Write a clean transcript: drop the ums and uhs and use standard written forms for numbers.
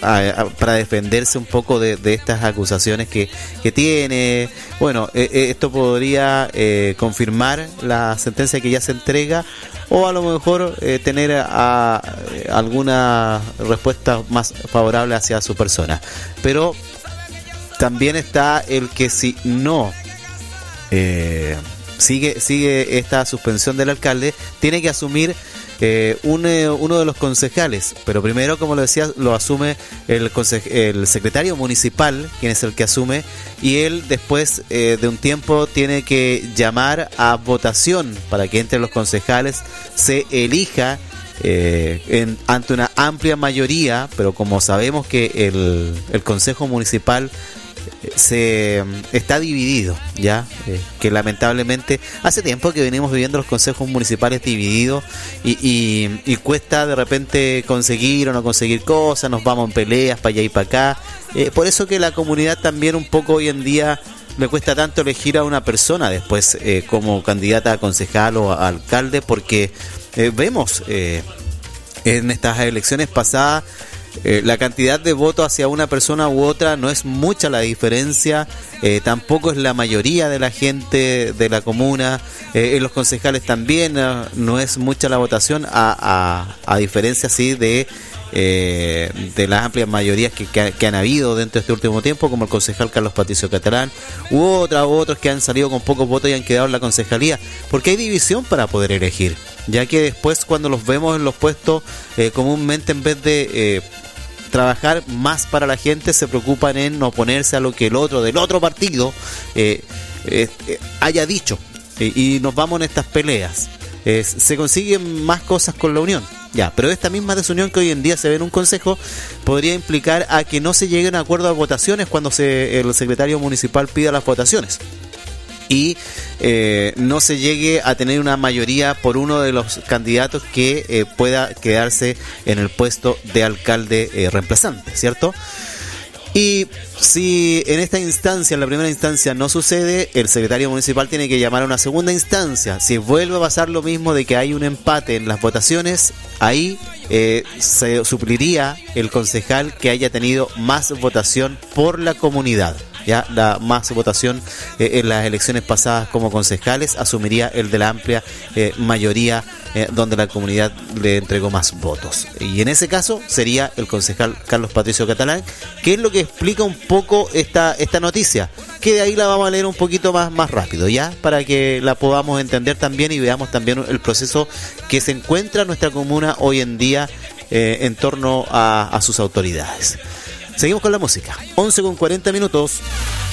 para defenderse un poco de estas acusaciones que tiene. Bueno, esto podría confirmar la sentencia que ya se entrega, o a lo mejor tener alguna respuesta más favorable hacia su persona. Pero también está el que si no sigue esta suspensión del alcalde, tiene que asumir uno de los concejales, pero primero, como lo decía, lo asume el secretario municipal, quien es el que asume, y él después de un tiempo tiene que llamar a votación para que entre los concejales se elija ante una amplia mayoría, pero como sabemos que el consejo municipal se está dividido, ya que lamentablemente hace tiempo que venimos viviendo los consejos municipales divididos y cuesta de repente conseguir o no conseguir cosas, nos vamos en peleas para allá y para acá, por eso que la comunidad también un poco hoy en día le cuesta tanto elegir a una persona después como candidata a concejal o a alcalde, porque vemos en estas elecciones pasadas la cantidad de votos hacia una persona u otra no es mucha la diferencia, tampoco es la mayoría de la gente de la comuna, en los concejales también no es mucha la votación, a diferencia sí de las amplias mayorías que han habido dentro de este último tiempo, como el concejal Carlos Patricio Catalán u otros que han salido con pocos votos y han quedado en la concejalía, porque hay división para poder elegir, ya que después cuando los vemos en los puestos comúnmente, en vez de trabajar más para la gente, se preocupan en oponerse a lo que el otro del otro partido haya dicho, y nos vamos en estas peleas. Se consiguen más cosas con la unión, ya, pero esta misma desunión que hoy en día se ve en un consejo podría implicar a que no se llegue a un acuerdo de votaciones cuando el secretario municipal pida las votaciones, y no se llegue a tener una mayoría por uno de los candidatos que pueda quedarse en el puesto de alcalde reemplazante, ¿cierto? Y si en esta instancia, en la primera instancia, no sucede, el secretario municipal tiene que llamar a una segunda instancia. Si vuelve a pasar lo mismo de que hay un empate en las votaciones, ahí se supliría el concejal que haya tenido más votación por la comunidad. Ya la más votación en las elecciones pasadas como concejales asumiría el de la amplia mayoría donde la comunidad le entregó más votos, y en ese caso sería el concejal Carlos Patricio Catalán, que es lo que explica un poco esta noticia, que de ahí la vamos a leer un poquito más rápido, ya, para que la podamos entender también y veamos también el proceso que se encuentra nuestra comuna hoy en día en torno a sus autoridades. Seguimos con la música. 11:40.